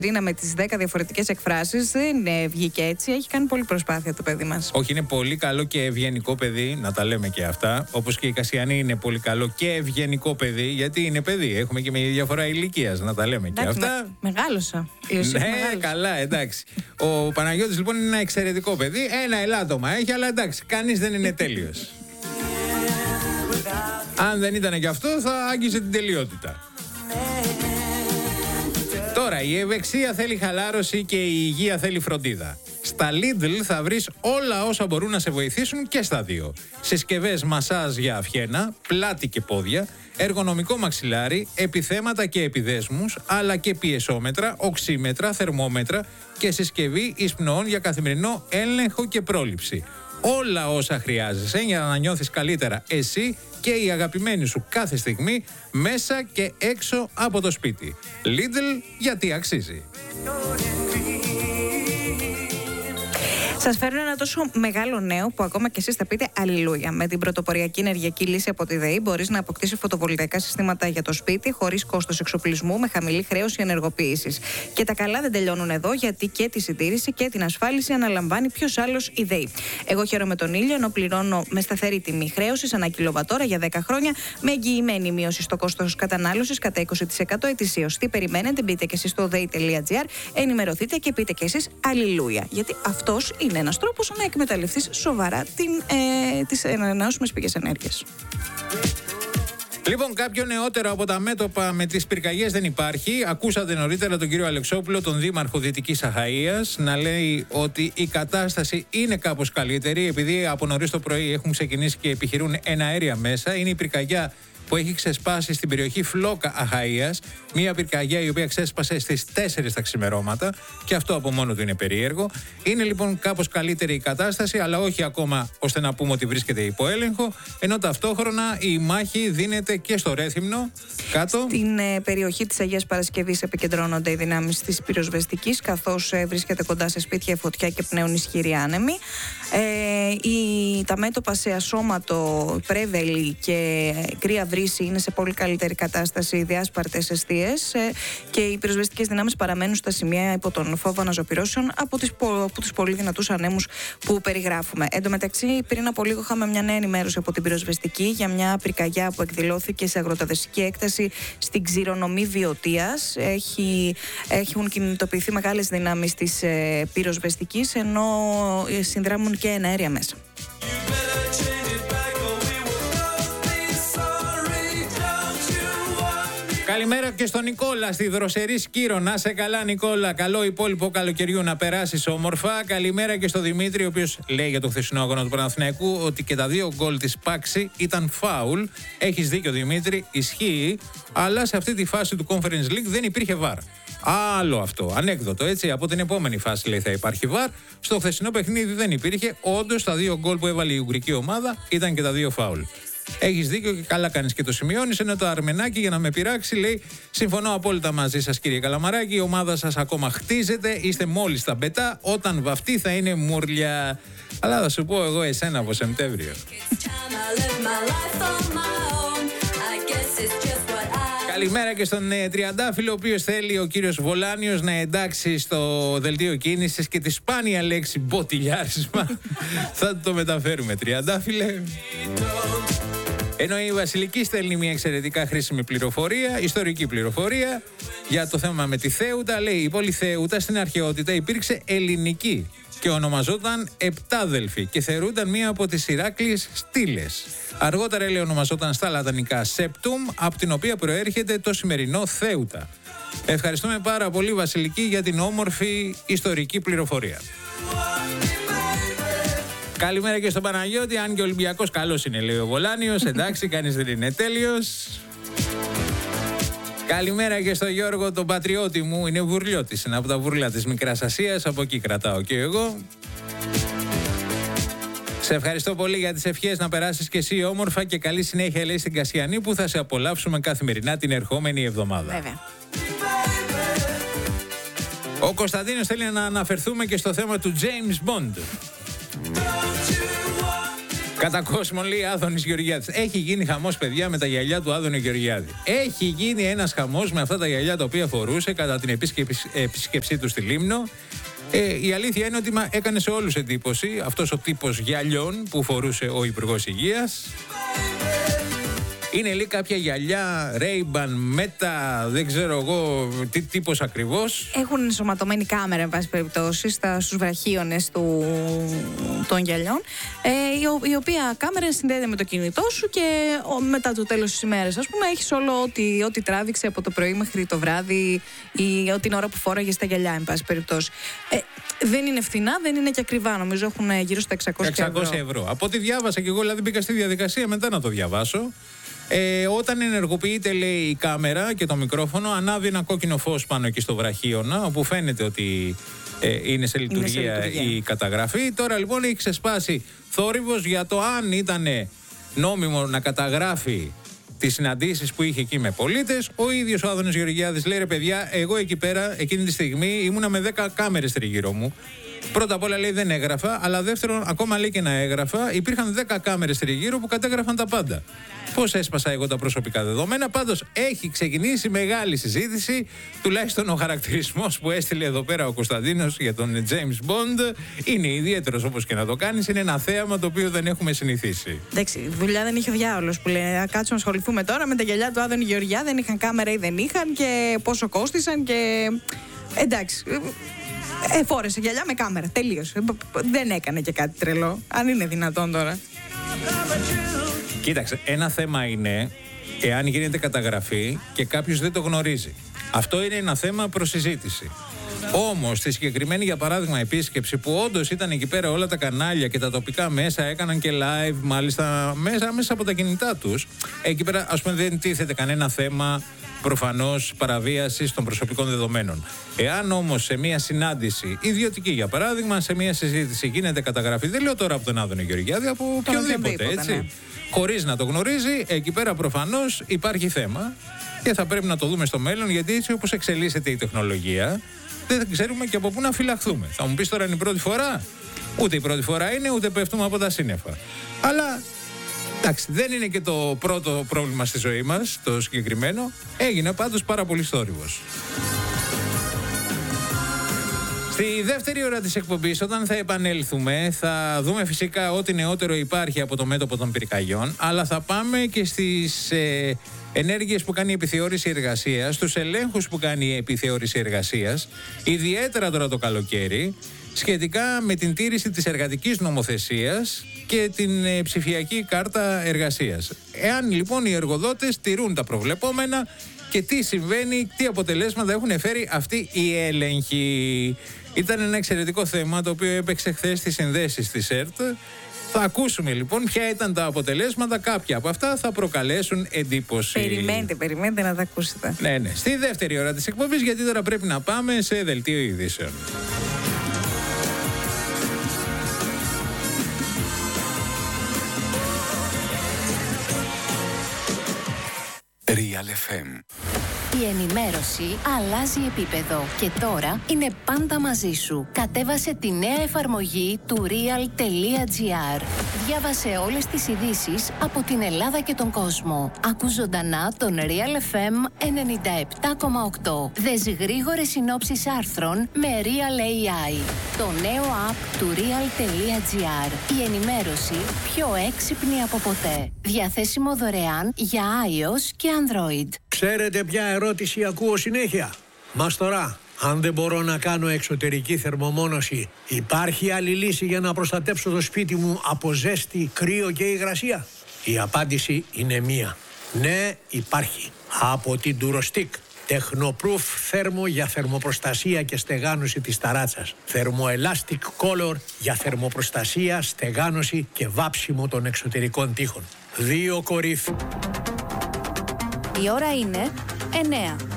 με τις 10 διαφορετικές εκφράσεις δεν βγήκε έτσι. Έχει κάνει πολλή προσπάθεια το παιδί μας. Όχι, είναι πολύ καλό και ευγενικό παιδί, να τα λέμε και αυτά. Όπως και η Κασιανή είναι πολύ καλό και ευγενικό παιδί, γιατί είναι παιδί. Έχουμε και μια διαφορά ηλικίας, να τα λέμε και αυτά. Μεγάλωσα. Ναι, καλά, εντάξει. Ο Παναγιώτης λοιπόν είναι ένα εξαιρετικό παιδί. Ένα ελάττωμα έχει, αλλά εντάξει, κανείς δεν είναι τέλειος. Αν δεν ήταν και αυτό, θα άγγιζε την τελειότητα. Τώρα, η ευεξία θέλει χαλάρωση και η υγεία θέλει φροντίδα. Στα Lidl θα βρεις όλα όσα μπορούν να σε βοηθήσουν και στα δύο. Συσκευές μασάζ για αυχένα, πλάτη και πόδια, εργονομικό μαξιλάρι, επιθέματα και επιδέσμους, αλλά και πιεσόμετρα, οξύμετρα, θερμόμετρα και συσκευή εισπνοών για καθημερινό έλεγχο και πρόληψη. Όλα όσα χρειάζεσαι για να νιώθεις καλύτερα εσύ και η αγαπημένη σου κάθε στιγμή μέσα και έξω από το σπίτι. Lidl, γιατί αξίζει. Σας φέρνω ένα τόσο μεγάλο νέο που ακόμα και εσείς θα πείτε αλληλούια. Με την πρωτοποριακή ενεργειακή λύση από τη ΔΕΗ μπορείς να αποκτήσεις φωτοβολταϊκά συστήματα για το σπίτι χωρίς κόστος εξοπλισμού, με χαμηλή χρέωση ενεργοποίησης. Και τα καλά δεν τελειώνουν εδώ, γιατί και τη συντήρηση και την ασφάλιση αναλαμβάνει ποιος άλλος, η ΔΕΗ. Εγώ χαίρομαι τον ήλιο, ενώ πληρώνω με σταθερή τιμή χρέωσης ανά κιλοβατόρα για 10 χρόνια, με εγγυημένη μείωση στο κόστος κατανάλωσης κατά 20% ετησίως. Τι περιμένετε, μπείτε και εσείς στο dei.gr, ενημερωθείτε και πείτε και εσείς αλληλούια. Γιατί αυτός είναι ένας τρόπος να εκμεταλλευτείς σοβαρά τις ανανεώσιμες πηγές ενέργειας. Λοιπόν, κάποιο νεότερο από τα μέτωπα με τις πυρκαγιές δεν υπάρχει. Ακούσατε νωρίτερα τον κύριο Αλεξόπουλο, τον δήμαρχο Δυτικής Αχαΐας, να λέει ότι η κατάσταση είναι κάπως καλύτερη, επειδή από νωρίς το πρωί έχουν ξεκινήσει και επιχειρούν εναέρια μέσα. Είναι η πυρκαγιά που έχει ξεσπάσει στην περιοχή Φλόκα Αχαΐας, μια πυρκαγιά η οποία ξέσπασε στις 4 τα ξημερώματα, και αυτό από μόνο του είναι περίεργο. Είναι λοιπόν κάπως καλύτερη η κατάσταση, αλλά όχι ακόμα ώστε να πούμε ότι βρίσκεται υπό έλεγχο, ενώ ταυτόχρονα η μάχη δίνεται και στο Ρέθυμνο, κάτω. Στην περιοχή της Αγίας Παρασκευής επικεντρώνονται οι δυνάμεις της πυροσβεστικής, καθώς βρίσκεται κοντά σε σπίτια η φωτιά και πνέουν ισχυροί άνεμοι. Τα μέτωπα σε Ασώματο, Πρέβελη και Κρύα Βρύση είναι σε πολύ καλύτερη κατάσταση, διάσπαρτες εστίες, και οι πυροσβεστικές δυνάμεις παραμένουν στα σημεία υπό τον φόβο αναζωπυρώσεων από τους πολύ δυνατούς ανέμους που περιγράφουμε. Εν τω μεταξύ, πριν από λίγο είχαμε μια νέα ενημέρωση από την πυροσβεστική για μια πυρκαγιά που εκδηλώθηκε σε αγροταδασική έκταση στην Ξηρονομή Βιωτίας. Έχουν κινητοποιηθεί μεγάλες δυνάμεις της πυροσβεστικής, ενώ συνδράμουν και εναέρια μέσα. Καλημέρα και στον Νικόλα στη Δροσερή Σκύρο. Να σε καλά, Νικόλα. Καλό υπόλοιπο καλοκαιριού να περάσεις όμορφα. Καλημέρα και στο Δημήτρη, ο οποίος λέει για το χθεσινό αγώνα του Παναθηναϊκού ότι και τα 2 γκολ της Πάξη ήταν φάουλ. Έχεις δίκιο, Δημήτρη, ισχύει. Αλλά σε αυτή τη φάση του Conference League δεν υπήρχε VAR. Άλλο αυτό. Ανέκδοτο, έτσι. Από την επόμενη φάση, λέει, θα υπάρχει VAR. Στο χθεσινό παιχνίδι δεν υπήρχε. Όντως, τα 2 γκολ που έβαλε η Ουγγρική ομάδα ήταν και τα 2 φάουλ. Έχεις δίκιο και καλά κάνεις και το σημειώνεις. Ενώ το Αρμενάκι, για να με πειράξει, λέει: συμφωνώ απόλυτα μαζί σας, κύριε Καλαμαράκη. Η ομάδα σας ακόμα χτίζεται. Είστε μόλις στα μπετά. Όταν βαφτεί θα είναι μουρλια. Αλλά θα σου πω εγώ εσένα από Σεπτέμβριο. Καλημέρα και στον Τριαντάφυλλο, ο οποίος θέλει ο κύριος Βολάνιος να εντάξει στο δελτίο κίνησης και τη σπάνια λέξη μποτιλιάρισμα. Θα το μεταφέρουμε, Τριαντάφυλλε. Ενώ η Βασιλική στέλνει μια εξαιρετικά χρήσιμη πληροφορία, ιστορική πληροφορία, για το θέμα με τη Θέουτα. Λέει: η πόλη Θέουτα στην αρχαιότητα υπήρξε ελληνική και ονομαζόταν Επτάδελφη και θεωρούνταν μία από τις Ηράκλειες στήλες. Αργότερα, λέει, ονομαζόταν στα λατινικά Σέπτουμ, από την οποία προέρχεται το σημερινό Θέουτα. Ευχαριστούμε πάρα πολύ, Βασιλική, για την όμορφη ιστορική πληροφορία. Καλημέρα και στον Παναγιώτη. Αν και ο Ολυμπιακός καλός είναι, λέει ο Βολάνιος. Εντάξει, κανείς δεν είναι τέλειος. Καλημέρα και στον Γιώργο, τον πατριώτη μου. Είναι βουρλιώτης, είναι από τα βούρλα της Μικράς Ασίας. Από εκεί κρατάω και εγώ. Σε ευχαριστώ πολύ για τις ευχές, να περάσεις και εσύ όμορφα και καλή συνέχεια, λέει, στην Κασιανή, που θα σε απολαύσουμε καθημερινά την ερχόμενη εβδομάδα. Βέβαια. Ο Κωνσταντίνος θέλει να αναφερθούμε και στο θέμα του James Bond. Κατά κόσμο, λέει Άδωνης Γεωργιάδης. Έχει γίνει χαμός, παιδιά, με τα γυαλιά του Άδωνη Γεωργιάδη. Έχει γίνει ένας χαμός με αυτά τα γυαλιά τα οποία φορούσε κατά την επίσκεψή του στη Λίμνο. Η αλήθεια είναι ότι έκανε σε όλους εντύπωση αυτός ο τύπος γυαλιών που φορούσε ο Υπουργός Υγείας. Είναι λέει κάποια γυαλιά, Ray-Ban, Meta, δεν ξέρω εγώ τι τύπος ακριβώς. Έχουν ενσωματωμένη κάμερα, εν πάση περιπτώσει, στους βραχίονες των γυαλιών, η οποία κάμερα συνδέεται με το κινητό σου και μετά το τέλος της ημέρας, ας πούμε, έχεις όλο ό,τι τράβηξε από το πρωί μέχρι το βράδυ ή την ώρα που φόραγες τα γυαλιά, εν πάση περιπτώσει. Δεν είναι φθηνά, δεν είναι και ακριβά. Νομίζω έχουν γύρω στα 600 ευρώ. Από ό,τι διάβασα και εγώ, δηλαδή μπήκα στη διαδικασία μετά να το διαβάσω. Όταν ενεργοποιείται, λέει, η κάμερα και το μικρόφωνο, ανάβει ένα κόκκινο φως πάνω εκεί στο βραχίωνα, όπου φαίνεται ότι είναι σε λειτουργία η καταγραφή. Τώρα λοιπόν έχει ξεσπάσει θόρυβος για το αν ήταν νόμιμο να καταγράφει τις συναντήσεις που είχε εκεί με πολίτες. Ο ίδιος ο Άδωνης Γεωργιάδης λέει: ρε παιδιά, εγώ εκεί πέρα εκείνη τη στιγμή ήμουνα με 10 κάμερες τριγύρω μου. Πρώτα απ' όλα, λέει, δεν έγραφα, αλλά δεύτερον, ακόμα λέει και να έγραφα, υπήρχαν 10 κάμερες τριγύρω που κατέγραφαν τα πάντα. Πώς έσπασα εγώ τα προσωπικά δεδομένα? Πάντως έχει ξεκινήσει μεγάλη συζήτηση, τουλάχιστον ο χαρακτηρισμός που έστειλε εδώ πέρα ο Κωνσταντίνος για τον James Bond είναι ιδιαίτερος, όπως και να το κάνεις, είναι ένα θέαμα το οποίο δεν έχουμε συνηθίσει. Εντάξει, δουλειά δεν είχε ο διάολος που λέει: κάτσουμε να ασχοληθούμε τώρα με τα γυαλιά του Άδωνη Γεωργιά, δεν είχαν κάμερα ή δεν είχαν και πόσο κόστησαν και. Εντάξει. Φόρεσε γυαλιά με κάμερα. Τελείωσε. Δεν έκανε και κάτι τρελό. Αν είναι δυνατόν τώρα. Κοίταξε, ένα θέμα είναι εάν γίνεται καταγραφή και κάποιος δεν το γνωρίζει. Αυτό είναι ένα θέμα προς συζήτηση. Όμως, στη συγκεκριμένη, για παράδειγμα, επίσκεψη που όντως ήταν εκεί πέρα όλα τα κανάλια και τα τοπικά μέσα έκαναν και live, μάλιστα μέσα από τα κινητά τους. Εκεί πέρα, ας πούμε, δεν τίθεται κανένα θέμα προφανώς παραβίασης των προσωπικών δεδομένων. Εάν όμως σε μια συνάντηση, ιδιωτική για παράδειγμα, σε μια συζήτηση γίνεται καταγραφή, δεν λέω τώρα από τον Άδωνη Γεωργιάδη, από οποιονδήποτε, έτσι, ναι, χωρίς να το γνωρίζει, εκεί πέρα προφανώς υπάρχει θέμα και θα πρέπει να το δούμε στο μέλλον, γιατί έτσι όπως εξελίσσεται η τεχνολογία, δεν ξέρουμε και από πού να φυλαχθούμε. Θα μου πεις τώρα, είναι η πρώτη φορά? Ούτε η πρώτη φορά είναι, ούτε πέφτουμε από τα σύννεφα. Αλλά εντάξει, δεν είναι και το πρώτο πρόβλημα στη ζωή μας, το συγκεκριμένο. Έγινε πάντως πάρα πολύ θόρυβος. Στη δεύτερη ώρα της εκπομπής, όταν θα επανέλθουμε, θα δούμε φυσικά ό,τι νεότερο υπάρχει από το μέτωπο των πυρκαγιών, αλλά θα πάμε και στις ενέργειες που κάνει η επιθεώρηση εργασίας, στους ελέγχους που κάνει η επιθεώρηση εργασίας, ιδιαίτερα τώρα το καλοκαίρι, σχετικά με την τήρηση της εργατικής νομοθεσίας και την ψηφιακή κάρτα εργασίας. Εάν λοιπόν οι εργοδότες τηρούν τα προβλεπόμενα και τι συμβαίνει, τι αποτελέσματα έχουν φέρει αυτοί οι έλεγχοι. Ήταν ένα εξαιρετικό θέμα το οποίο έπαιξε χθες στις συνδέσεις της ΕΡΤ. Θα ακούσουμε λοιπόν ποια ήταν τα αποτελέσματα. Κάποια από αυτά θα προκαλέσουν εντύπωση. Περιμένετε να τα ακούσετε. Ναι. Στη δεύτερη ώρα της εκπομπής, γιατί τώρα πρέπει να πάμε σε δελτίο ειδήσεων. Real FM. Η ενημέρωση αλλάζει επίπεδο και τώρα είναι πάντα μαζί σου. Κατέβασε τη νέα εφαρμογή του real.gr. Διάβασε όλες τις ειδήσεις από την Ελλάδα και τον κόσμο. Άκου ζωντανά τον Real FM 97,8. Δες γρήγορες συνόψεις άρθρων με Real AI. Το νέο app του real.gr. Η ενημέρωση πιο έξυπνη από ποτέ. Διαθέσιμο δωρεάν για iOS και Android. Ξέρετε ποια ερώτηση ακούω συνέχεια? Μας τώρα, αν δεν μπορώ να κάνω εξωτερική θερμομόνωση, υπάρχει άλλη λύση για να προστατέψω το σπίτι μου από ζέστη, κρύο και υγρασία? Η απάντηση είναι μία. Ναι, υπάρχει. Από την Durostick. Tecnoproof θέρμο για θερμοπροστασία και στεγάνωση της ταράτσας. Thermoelastic Color για θερμοπροστασία, στεγάνωση και βάψιμο των εξωτερικών τοίχων. 2 κορύφ. Η ώρα είναι 9.